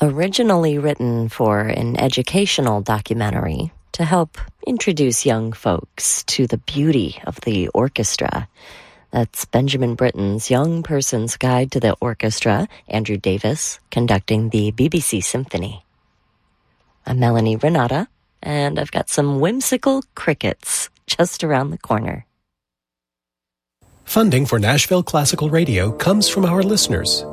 Originally written for an educational documentary to help introduce young folks to the beauty of the orchestra. That's Benjamin Britten's Young Person's Guide to the Orchestra, Andrew Davis conducting the BBC Symphony. I'm Melanie Renata, and I've got some whimsical crickets just around the corner. Funding for Nashville Classical Radio comes from our listeners